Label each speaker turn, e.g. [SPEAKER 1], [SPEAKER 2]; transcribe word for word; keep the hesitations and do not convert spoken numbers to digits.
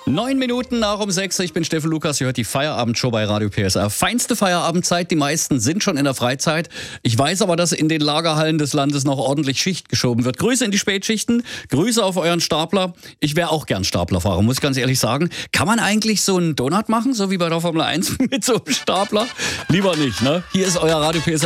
[SPEAKER 1] Neun Minuten nach um sechs. Ich bin Steffen Lukas. Ihr hört die Feierabendshow bei Radio P S R. Feinste Feierabendzeit. Die meisten sind schon in der Freizeit. Ich weiß aber, dass in den Lagerhallen des Landes noch ordentlich Schicht geschoben wird. Grüße in die Spätschichten. Grüße auf euren Stapler. Ich wäre auch gern Staplerfahrer, muss ich ganz ehrlich sagen. Kann man eigentlich so einen Donut machen, so wie bei der Formel eins mit so einem Stapler? Lieber nicht, ne? Hier ist euer Radio P S R.